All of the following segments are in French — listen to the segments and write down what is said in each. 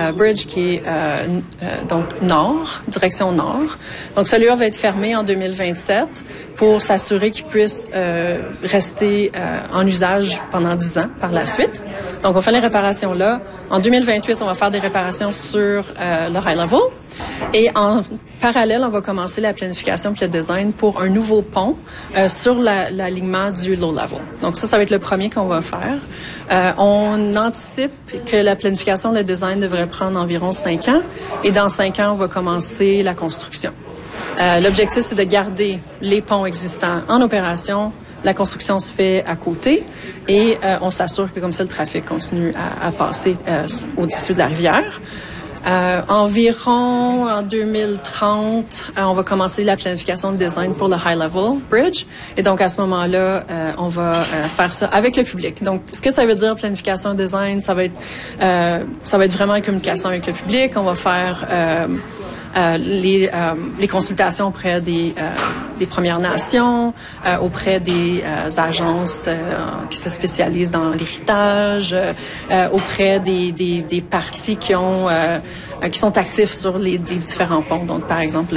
Bridge qui est donc nord, direction nord. Donc celui-là va être fermé en 2027 pour s'assurer qu'il puisse rester en usage pendant 10 ans par la suite. Donc on fait les réparations là. En 2028, on va faire des réparations sur le high level. Et en parallèle, on va commencer la planification et le design pour un nouveau pont sur l'alignement du low level. Donc ça va être le premier qu'on va faire. On anticipe que la planification et le design devrait prendre environ 5 ans. Et dans 5 ans, on va commencer la construction. L'objectif, c'est de garder les ponts existants en opération. La construction se fait à côté et on s'assure que comme ça, le trafic continue à passer au-dessus de la rivière. Environ en 2030, on va commencer la planification de design pour le High Level Bridge. Et donc, à ce moment-là, on va faire ça avec le public. Donc, ce que ça veut dire planification de design, ça va être vraiment une communication avec le public. On va faire les consultations auprès des Premières Nations, auprès des agences qui se spécialisent dans l'héritage, auprès des partis qui sont actifs sur les différents ponts. Donc, par exemple,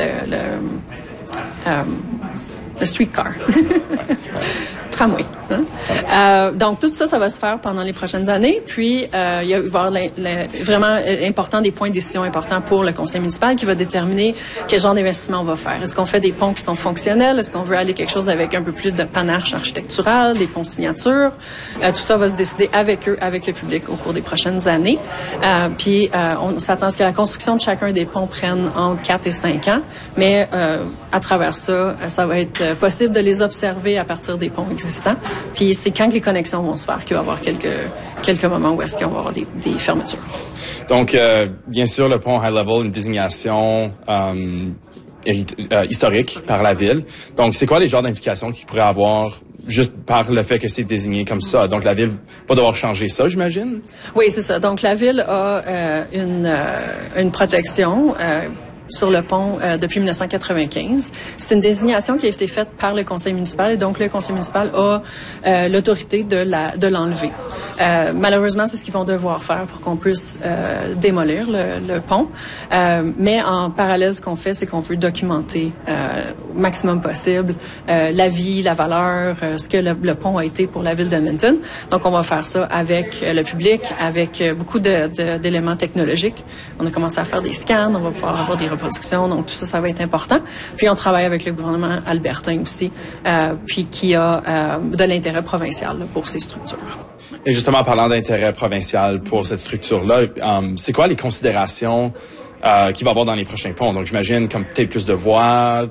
le streetcar. Tramway. Donc, tout ça, ça va se faire pendant les prochaines années. Puis, il va y avoir vraiment important des points de décision importants pour le conseil municipal qui va déterminer quel genre d'investissement on va faire. Est-ce qu'on fait des ponts qui sont fonctionnels? Est-ce qu'on veut aller quelque chose avec un peu plus de panache architectural, des ponts signature? Tout ça va se décider avec eux, avec le public au cours des prochaines années. Puis, on s'attend à ce que la construction de chacun des ponts prenne entre 4 et 5 ans. Mais à travers ça, ça va être possible de les observer à partir des ponts existants. Puis c'est quand les connexions vont se faire qu'il va y avoir quelques moments où est-ce qu'on va avoir des fermetures. Donc, bien sûr, le pont High Level, une désignation historique par la ville. Donc, c'est quoi les genres d'implications qu'il pourrait avoir juste par le fait que c'est désigné comme ça? Donc, la ville va devoir changer ça, j'imagine? Oui, c'est ça. Donc, la ville a une protection sur le pont depuis 1995. C'est une désignation qui a été faite par le conseil municipal et donc le conseil municipal a l'autorité de l'enlever. Malheureusement, c'est ce qu'ils vont devoir faire pour qu'on puisse démolir le pont. Mais en parallèle, ce qu'on fait, c'est qu'on veut documenter au maximum possible la vie, la valeur, ce que le pont a été pour la ville d'Edmonton. Donc, on va faire ça avec le public, avec beaucoup d'éléments technologiques. On a commencé à faire des scans, on va pouvoir avoir des reproductions, donc tout ça, ça va être important. Puis, on travaille avec le gouvernement albertain aussi, puis qui a de l'intérêt provincial là, pour ces structures. Et justement, en parlant d'intérêt provincial pour cette structure-là, c'est quoi les considérations qu'il va y avoir dans les prochains ponts? Donc, j'imagine comme peut-être plus de voies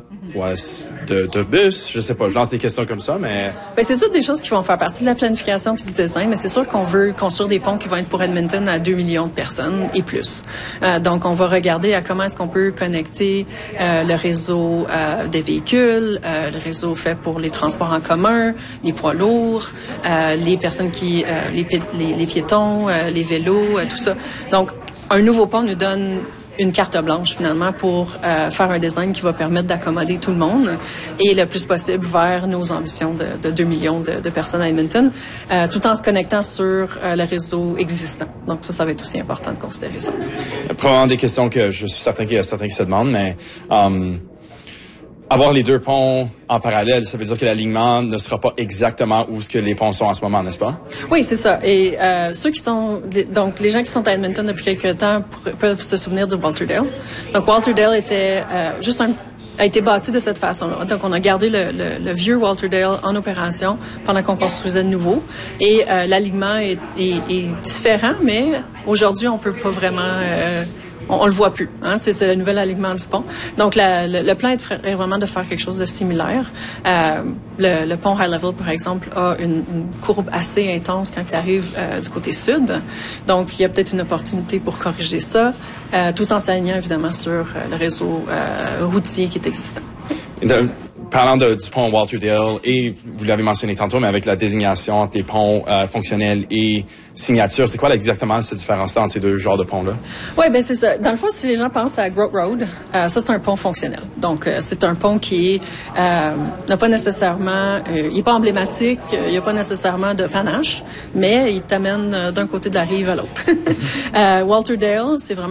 de bus, je sais pas, je lance des questions comme ça, mais... Ben, c'est toutes des choses qui vont faire partie de la planification puis du design, mais c'est sûr qu'on veut construire des ponts qui vont être pour Edmonton à 2 millions de personnes et plus. Donc, on va regarder à comment est-ce qu'on peut connecter le réseau des véhicules, le réseau fait pour les transports en commun, les poids lourds, les personnes les piétons, les vélos, tout ça. Donc, un nouveau pont nous donne une carte blanche finalement pour faire un design qui va permettre d'accommoder tout le monde et le plus possible vers nos ambitions de 2 millions de personnes à Edmonton, tout en se connectant sur le réseau existant. Donc ça va être aussi important de considérer ça. Probablement des questions que je suis certain qu'il y a certains qui se demandent, mais avoir les deux ponts en parallèle, ça veut dire que l'alignement ne sera pas exactement où ce que les ponts sont en ce moment, n'est-ce pas? Oui, c'est ça. Et donc les gens qui sont à Edmonton depuis quelques temps peuvent se souvenir de Walterdale. Donc Walterdale était a été bâti de cette façon-là. Donc, on a gardé le vieux Walterdale en opération pendant qu'on construisait le nouveau. Et l'alignement est différent, mais aujourd'hui, on peut pas vraiment... on le voit plus. Hein? C'est le nouvel alignement du pont. Donc, le plan est vraiment de faire quelque chose de similaire. Le pont High Level, par exemple, a une courbe assez intense quand tu arrives du côté sud. Donc, il y a peut-être une opportunité pour corriger ça, tout en s'alignant évidemment sur le réseau routier qui est existant. Parlant du pont Walterdale, et vous l'avez mentionné tantôt, mais avec la désignation entre les ponts fonctionnels et signature, c'est quoi exactement cette différence-là entre ces deux genres de ponts-là? Oui, ben c'est ça. Dans le fond, si les gens pensent à Grote Road, ça c'est un pont fonctionnel. Donc, c'est un pont qui n'a pas nécessairement, il est pas emblématique, il n'y a pas nécessairement de panache, mais il t'amène d'un côté de la rive à l'autre. Walterdale, c'est vraiment